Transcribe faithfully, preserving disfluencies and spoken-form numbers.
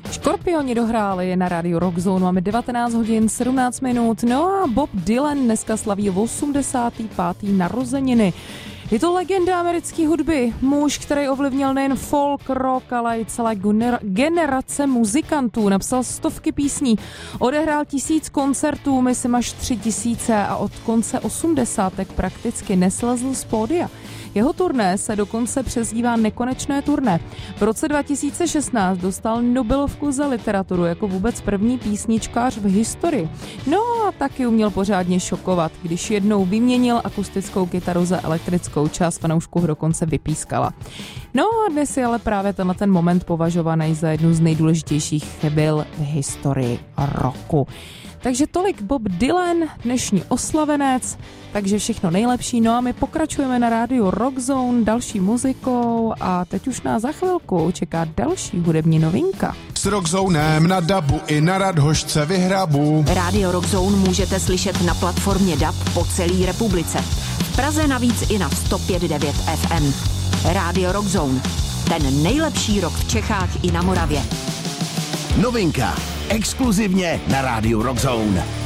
Škorpioni dohráli na rádiu Rock Zone, máme devatenáct hodin sedmnáct minut, no a Bob Dylan dneska slaví osmdesátý pátý narozeniny. Je to legenda americké hudby, muž, který ovlivnil nejen folk, rock, ale i celá generace muzikantů, napsal stovky písní, odehrál tisíc koncertů, myslím až tři tisíce a od konce osmdesátek prakticky neslezl z pódia. Jeho turné se dokonce přezdívá Nekonečné turné. V roce dva tisíce šestnáct dostal Nobelovku za literaturu jako vůbec první písničkář v historii. No a taky uměl pořádně šokovat, když jednou vyměnil akustickou kytaru za elektrickou, část fanoušků dokonce vypískala. No a dnes je ale právě tenhle ten moment považovaný za jednu z nejdůležitějších chvíl v historii roku. Takže tolik Bob Dylan, dnešní oslavenec, takže všechno nejlepší. No a my pokračujeme na rádiu Rock Zone další muzikou a teď už nás za chvilku čeká další hudební novinka. S Rock Zonem na dabu i na Radhošce vyhrabu. Rádio Rock Zone můžete slyšet na platformě D A B po celé republice. V Praze navíc i na sto pět devět F M. Rádio Rock Zone. Ten nejlepší rock v Čechách i na Moravě. Novinka. Exkluzivně na rádiu Rock Zone.